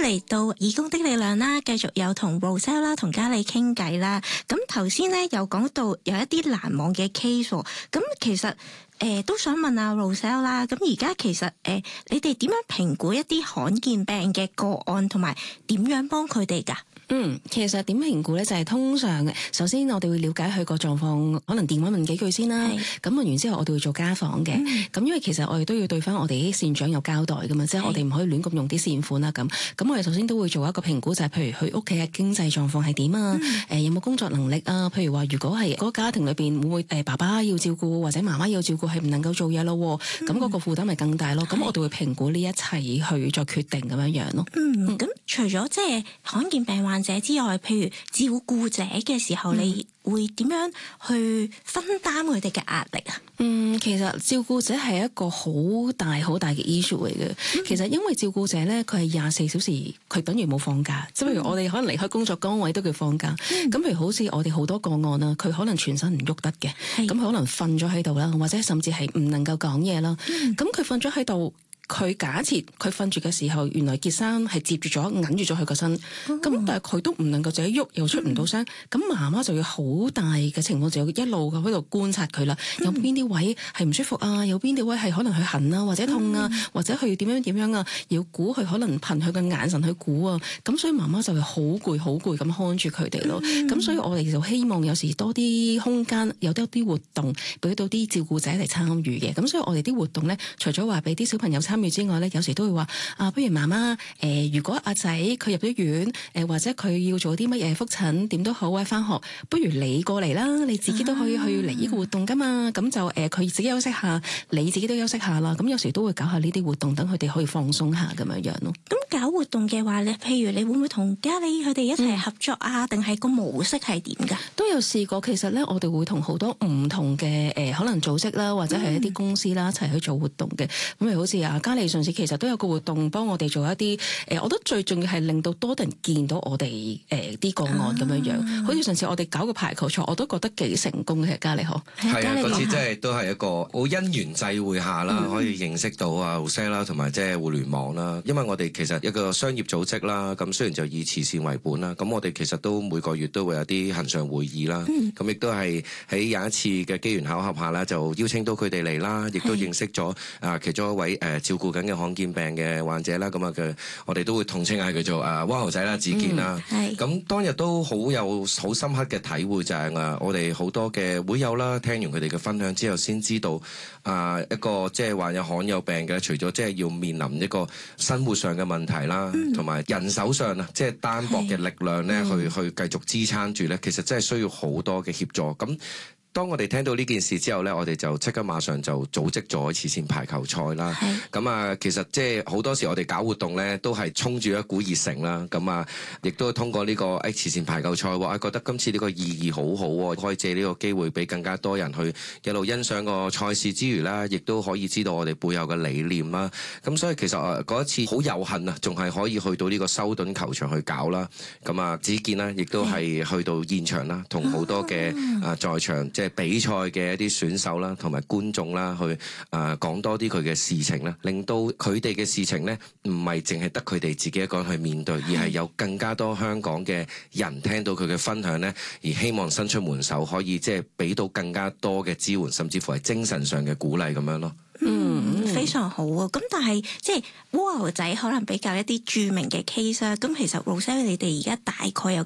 嚟到義工的力量啦，繼續有同 Roselle 啦同嘉莉傾偈啦。咁頭先咧又講到有一啲難忘嘅 case 喎，咁其實都想問下 Roselle 啦。咁而家其實你哋點樣評估一啲罕見病嘅個案，同埋點樣幫佢哋㗎？ 其實點評估咧就係通常嘅，首先我哋會了解佢個狀況，可能電話問幾句先啦。咁問完之後，我哋會做家訪嘅。咁因為其實我哋都要對翻我哋啲善長有交代噶嘛，即係我哋唔可以亂咁用啲善款啦。咁我哋首先都會做一個評估，就係譬如佢屋企嘅經濟狀況係點啊？有冇工作能力啊？譬如話，如果係嗰個家庭裏邊會唔會爸爸要照顧或者媽媽要照顧，係唔能夠做嘢咯？咁嗰個負擔咪更大咯？咁我哋會評估呢一切去再決定咁樣樣咯。 咁除咗即係罕見病患者之外，譬如照顧者嘅時候，你會點樣去分擔佢哋嘅壓力啊？ 其實照顧者係一個好大嘅 issue 嚟嘅。其實因為照顧者咧，佢係24小時，佢等於冇放假。即係譬如我哋可能離開工作崗位都叫放假。咁譬如好似我哋好多個案啦，佢可能全身唔喐得嘅，咁佢可能瞓咗喺度啦，或者甚至係唔能夠講嘢啦。咁佢瞓咗喺度。佢假設佢瞓住嘅時候，原來件衫係接住咗，揞住咗佢個身。咁但係佢都唔能夠自己喐，又出唔到聲。咁媽媽就要好大嘅情況，就要一路喺度觀察佢啦。有邊啲位係唔舒服啊？有邊啲位係可能佢痕啊，或者痛啊，或者佢點樣啊？要估佢可能憑佢嘅眼神去估啊。咁所以媽媽就係好攰咁看住佢哋咯。咁所以我哋就希望有時多啲空間，有多啲活動，俾到啲照顧者嚟參與嘅。咁所以我哋啲活動咧，除咗話俾啲小朋友參與之外咧，有時都會話不如媽媽如果阿仔佢入咗院或者佢要做啲乜嘢覆診點都好啊，翻學不如你過嚟啦，你自己都可以去嚟呢個活動噶嘛。咁就佢自己休息下，你自己都休息下啦。咁有時都會搞下呢啲活動，等佢哋可以放鬆下咁樣樣咯。 咁搞活動嘅話咧，譬如你會唔會同嘉莉佢哋一齊合作啊？定係個模式係點㗎？ 都有試過。其實咧，我哋會同好多唔同嘅可能組織啦，或者係一啲公司啦一齊去做活動嘅。咁譬如好似嘉莉上次其實都有個活動幫我哋做一啲我覺得最重要係令到多啲人見到我哋啲個案咁樣樣。好似上次我哋搞個排球賽，我都覺得幾成功嘅。嘉莉好係啊，嗰次真係都係一個好因緣際會下啦，可以認識到Roselle啦，同埋即係互聯網啦。因為我哋其實一個商業組織啦，咁雖然就以慈善為本啦，咁我哋其實都每個月都會有啲恆常會議啦。咁亦都係喺有一次嘅機緣巧合下啦，就邀請到佢哋嚟啦，亦都認識咗其中一位照顧緊嘅罕見病嘅患者啦。咁我哋都會統稱嗌佢做汪豪仔啦、子健啦。咁當日都好深刻嘅體會，就係我哋好多嘅會友啦，聽完佢哋嘅分享之後，先知道一個即係患有罕有病嘅，除咗即係要面臨一個生活上嘅問題啦，同埋人手上即係單薄嘅力量咧，去繼續支撐住咧，其實真係需要好多嘅協助。咁當我哋聽到呢件事之後咧，我哋就即刻馬上就組織咗慈善排球賽啦。咁其實即係好多時我哋搞活動咧，都係衝住一股熱誠啦。咁亦都通過呢個慈善排球賽，我覺得今次呢個意義好好，可以借呢個機會俾更加多人去一路欣賞個賽事之餘啦，亦都可以知道我哋背後嘅理念啦。咁所以其實嗰一次好有幸啊，仲係可以去到呢個修頓球場去搞啦。咁子健啦，亦都係去到現場啦，同好多嘅在場即係比賽嘅一啲選手啦，同埋觀眾啦，去講多啲佢嘅事情啦，令到佢哋嘅事情咧，唔係淨係得佢哋自己一個人去面對，而係有更加多香港嘅人聽到佢嘅分享咧，而希望伸出援手，可以即係俾到更加多嘅支援，甚至乎係精神上嘅鼓勵咁樣咯。 非常好啊！咁但係即係蝸牛仔可能比較一啲著名嘅 case 啦。咁其實 Roselle 你哋而家大概有